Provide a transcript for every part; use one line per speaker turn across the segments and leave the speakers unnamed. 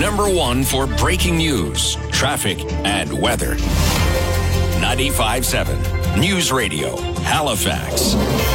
Number one for breaking news, traffic, and weather. 95.7 News Radio, Halifax.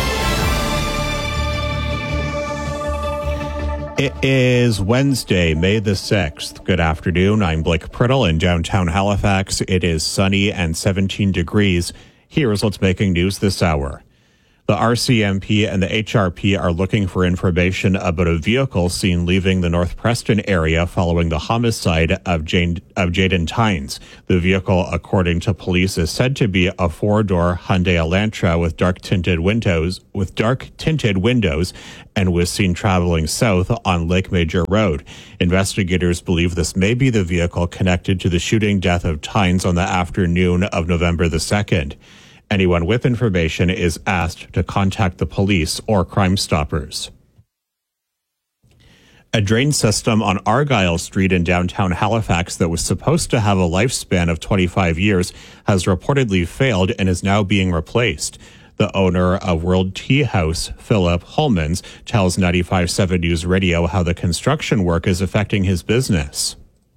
It is Wednesday, May the 6th. Good afternoon. I'm Blake Priddle in downtown Halifax. It is sunny and 17 degrees. Here's what's making news this hour. The RCMP and the HRP are looking for information about a vehicle seen leaving the North Preston area following the homicide of Jaden Tynes. The vehicle, according to police, is said to be a four-door Hyundai Elantra with dark-tinted windows, and was seen traveling south on Lake Major Road. Investigators believe this may be the vehicle connected to the shooting death of Tynes on the afternoon of November the 2nd. Anyone with information is asked to contact the police or Crime Stoppers. A drain system on Argyle Street in downtown Halifax that was supposed to have a lifespan of 25 years has reportedly failed and is now being replaced. The owner of World Tea House, Philip Holmans, tells 95.7 News Radio how the construction work is affecting his business.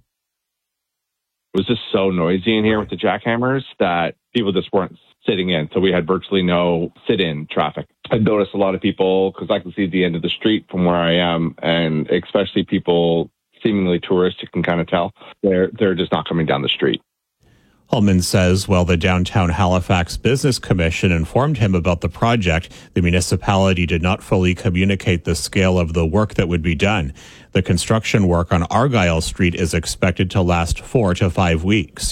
It was just so noisy in here with the jackhammers that people just weren't sitting in. So we had virtually no sit-in traffic. I noticed a lot of people, because I can see the end of the street from where I am, and especially people, seemingly tourists, you can kind of tell, they're just not coming down the street.
Holman says while the Downtown Halifax Business Commission informed him about the project, the municipality did not fully communicate the scale of the work that would be done. The construction work on Argyle Street is expected to last 4 to 5 weeks.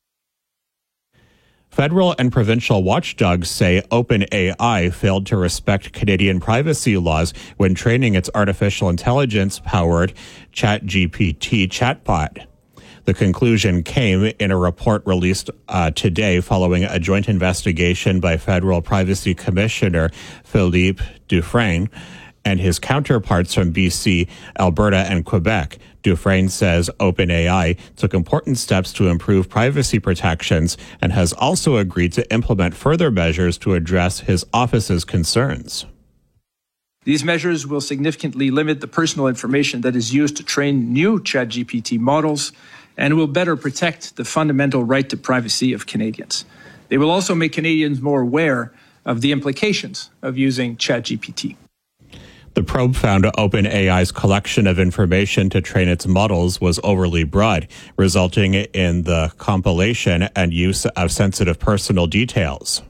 Federal and provincial watchdogs say OpenAI failed to respect Canadian privacy laws when training its artificial intelligence-powered ChatGPT chatbot. The conclusion came in a report released today following a joint investigation by Federal Privacy Commissioner Philippe Dufresne and his counterparts from BC, Alberta, and Quebec. Dufresne says OpenAI took important steps to improve privacy protections and has also agreed to implement further measures to address his office's concerns.
These measures will significantly limit the personal information that is used to train new ChatGPT models and will better protect the fundamental right to privacy of Canadians. They will also make Canadians more aware of the implications of using ChatGPT.
The probe found OpenAI's collection of information to train its models was overly broad, resulting in the compilation and use of sensitive personal details.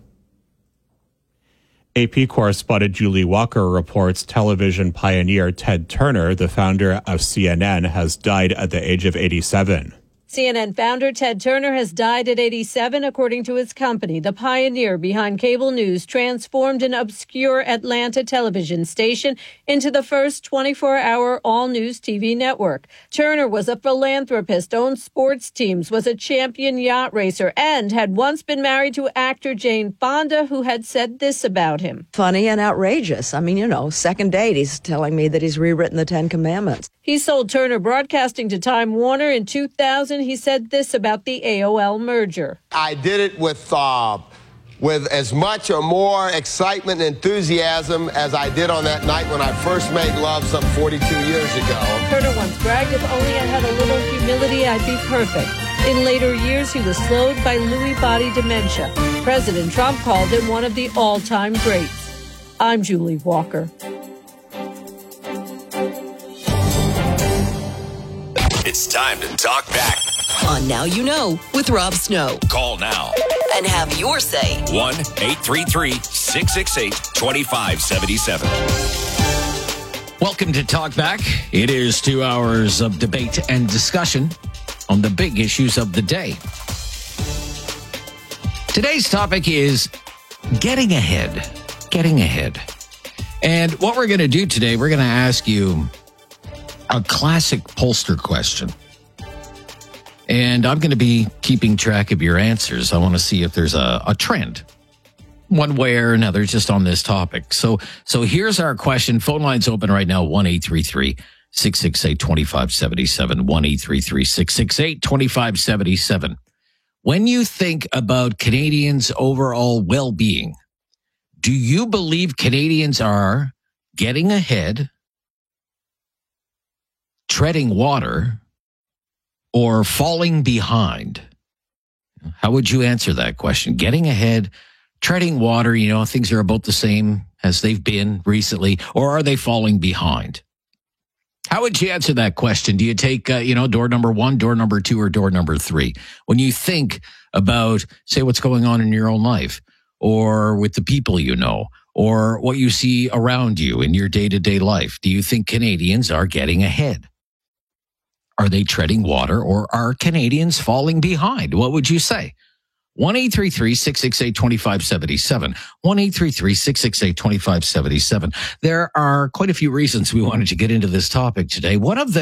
AP correspondent Julie Walker reports television pioneer Ted Turner, the founder of CNN, has died at the age of 87.
CNN founder Ted Turner has died at 87, according to his company. The pioneer behind cable news transformed an obscure Atlanta television station into the first 24-hour all-news TV network. Turner was a philanthropist, owned sports teams, was a champion yacht racer, and had once been married to actor Jane Fonda, who had said this about him.
Funny and outrageous. I mean, second date, he's telling me that he's rewritten the Ten Commandments.
He sold Turner Broadcasting to Time Warner in 2000. He said this about the AOL merger.
I did it with as much or more excitement and enthusiasm as I did on that night when I first made love some 42 years ago.
Turner once bragged, if only I had a little humility, I'd be perfect. In later years, he was slowed by Lewy body dementia. President Trump called him one of the all-time greats. I'm Julie Walker.
It's time to talk back.
On Now You Know with Rob Snow.
Call now
And have your say.
1-833-668-2577.
Welcome to Talk Back. It is 2 hours of debate and discussion on the big issues of the day. Today's topic is getting ahead. Getting ahead. And what we're going to do today, we're going to ask you a classic pollster question. And I'm going to be keeping track of your answers. I want to see if there's a trend, one way or another, just on this topic. So here's our question. Phone lines open right now, 1-833-668-2577, 1-833-668-2577. When you think about Canadians' overall well-being, do you believe Canadians are getting ahead, treading water, or falling behind? How would you answer that question? Getting ahead, treading water, things are about the same as they've been recently, or are they falling behind? How would you answer that question? Do you take, door number 1, door number 2, or door number 3? When you think about, say, what's going on in your own life, or with the people you know, or what you see around you in your day-to-day life, do you think Canadians are getting ahead? Are they treading water, or are Canadians falling behind? What would you say? 1-833-668-2577. 1-833-668-2577. There are quite a few reasons we wanted to get into this topic today. One of them